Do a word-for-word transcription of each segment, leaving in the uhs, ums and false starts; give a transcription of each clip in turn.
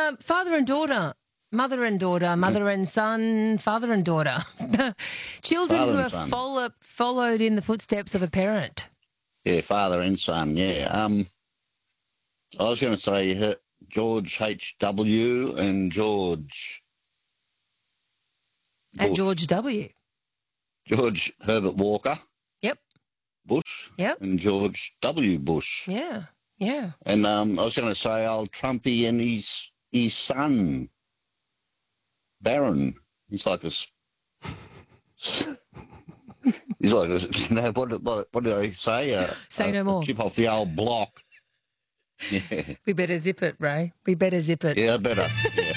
Um, father and daughter, mother and daughter, mother and son, father and daughter. Children Father who and have son. follow, followed in the footsteps of a parent. Yeah, father and son, yeah. Um, I was going to say uh, George H W and George And Bush. George W. George Herbert Walker Yep, Bush yep, and George W. Bush. yeah, yeah. And um, I was going to say old Trumpy and his his son, Barron. He's like a... s- He's like a... You know, what, what, what do they say? Uh, Say a, no a more. chip off the old block. Yeah, We better zip it, Ray. We better zip it. yeah, better. Yeah.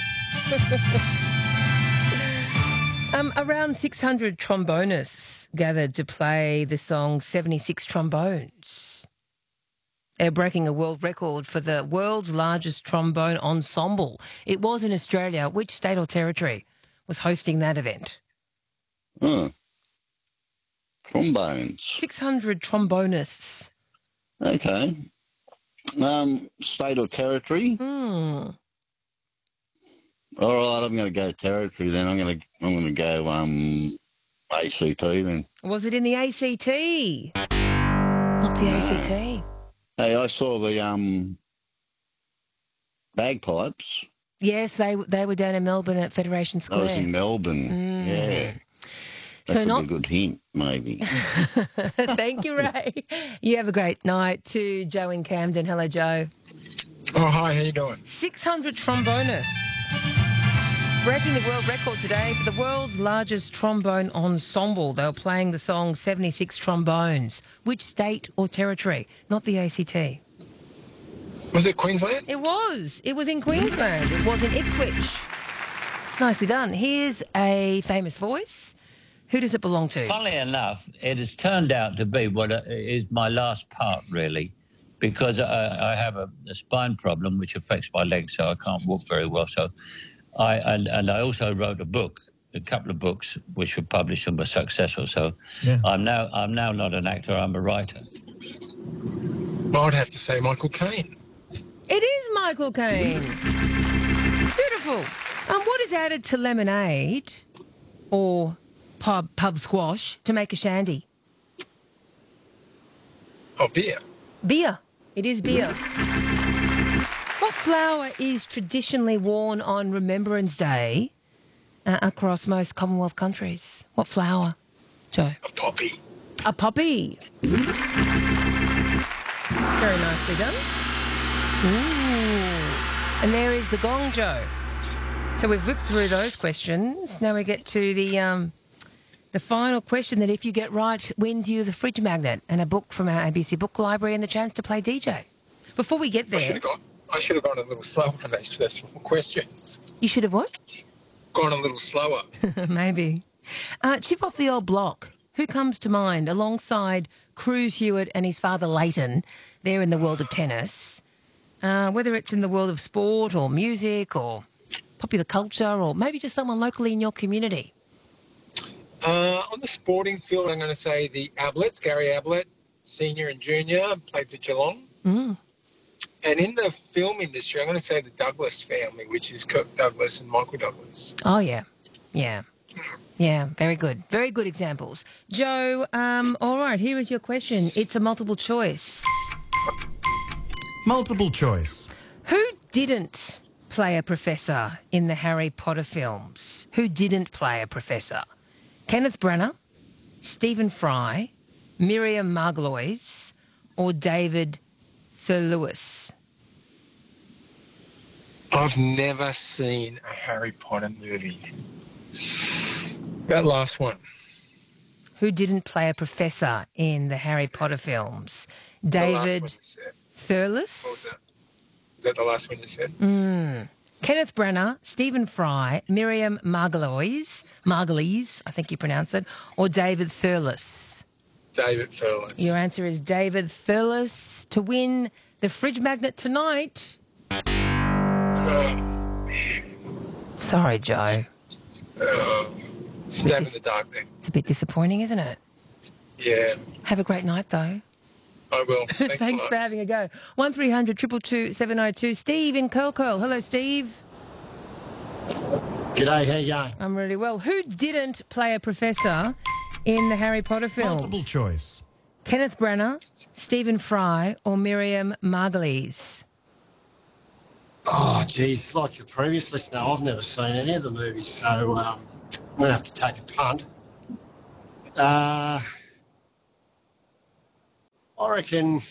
Um, around six hundred trombonists gathered to play the song seventy-six Trombones. They're breaking a world record for the world's largest trombone ensemble. It was in Australia. Which state or territory was hosting that event? Huh. Trombones. six hundred trombonists. Okay. Um, state or territory? Hmm. All right, I'm going to go territory then. I'm going to I'm going to go um A C T then. Was it in the A C T? Not the A C T. Hey, I saw the um bagpipes. Yes, they they were down in Melbourne at Federation I was Square. in Melbourne. Mm. Yeah. That So could not be a good hint, maybe. Thank you, Ray. You have a great night. To Joe in Camden. Hello, Joe. Oh, hi, how you doing? six hundred trombonists breaking the world record today for the world's largest trombone ensemble. They were playing the song seventy-six Trombones. Which state or territory? Not the A C T. Was it Queensland? It was. It was in Queensland. It was in Ipswich. Nicely done. Here's a famous voice. Who does it belong to? Funnily enough, it has turned out to be what uh, is my last part, really, because I, I have a, a spine problem which affects my legs, so I can't walk very well. So, I and, and I also wrote a book, a couple of books, which were published and were successful. So, Yeah. I'm now I'm now not an actor; I'm a writer. Well, I'd have to say Michael Caine. It is Michael Caine. Beautiful. Um, what is added to lemonade or pub pub squash to make a shandy? Oh, beer. Beer. It is beer. What flower is traditionally worn on Remembrance Day uh, across most Commonwealth countries? What flower, Joe? A poppy. A poppy. Very nicely done. Ooh. And there is the gong, Joe. So we've whipped through those questions. Now we get to the um, the final question that, if you get right, wins you the fridge magnet and a book from our A B C Book Library and the chance to play D J. Before we get I should there, have gone. I should have gone a little slower on those first four questions. you should have what? Gone a little slower. Maybe. Uh, chip off the old block. Who comes to mind alongside Cruz Hewitt and his father Leighton? They're in the world of tennis. Uh, whether it's in the world of sport or music or popular culture or maybe just someone locally in your community. Uh, on the sporting field, I'm going to say the Ablets, Gary Ablett, senior and junior, played for Geelong. Mm. And in the film industry, I'm going to say the Douglas family, which is Kirk Douglas and Michael Douglas. Oh, yeah. Yeah. Yeah, very good. Very good examples. Joe, um, all right, here is your question. It's a multiple choice. Multiple choice. Who didn't play a professor in the Harry Potter films? Who didn't play a professor? Kenneth Branagh, Stephen Fry, Miriam Margolyes, or David Thewlis? I've never seen a Harry Potter movie. That last one. Who didn't play a professor in the Harry Potter films? The last one David you said. Thewlis? What was that? Is that the last one you said? Mm. Kenneth Branagh, Stephen Fry, Miriam Margolyes, Margolyes, I think you pronounce it, or David Thewlis? David Thewlis. Your answer is David Thewlis. To win the fridge magnet tonight. Uh, Sorry, Joe. uh, stab in dis- the dark then. It's a bit disappointing, isn't it? Yeah, Have a great night, though. I will. Thanks, Thanks a lot. for having a go. one three hundred two two two seven oh two. Steve in Curl Curl. Hello, Steve. G'day, how you going? I'm really well. Who didn't play a professor in the Harry Potter films? Multiple choice. Kenneth Branagh, Stephen Fry, or Miriam Margolyes? Oh, geez, like the previous listener, I've never seen any of the movies, so um, I'm going to have to take a punt. Uh, I reckon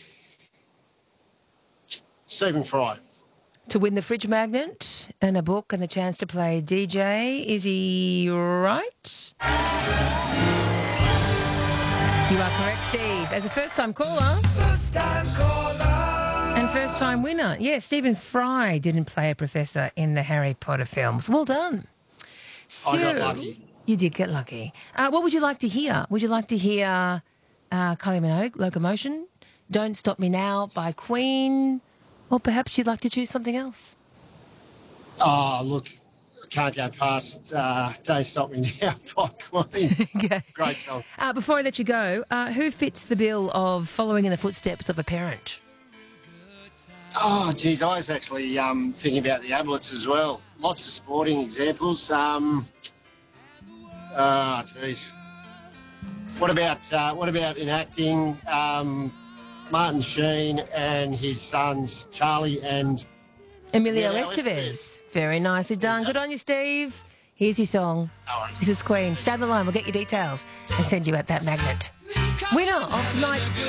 Stephen Fry. To win the fridge magnet and a book and the chance to play D J. Is he right? You are correct, Steve. As a first-time caller. First-time caller. And first-time winner. Yeah, Stephen Fry didn't play a professor in the Harry Potter films. Well done. So, I got lucky. You did get lucky. Uh, what would you like to hear? Would you like to hear uh, Kylie Minogue, Locomotion, Don't Stop Me Now by Queen, or perhaps you'd like to choose something else? Oh, look, I can't go past uh, Don't Stop Me Now by Queen. Okay. Great song. Uh, before I let you go, uh, who fits the bill of following in the footsteps of a parent? Oh, geez, I was actually um, thinking about the Ablets as well. Lots of sporting examples. Um, ah, geez. What about uh, what about in acting? Um, Martin Sheen and his sons Charlie and Emilio Emilio Estevez. Estevez. Very nicely done. Good on you, Steve. Here's your song. No worries. This is Queen. Stay on the line. We'll get your details and send you out that magnet. Winner of tonight's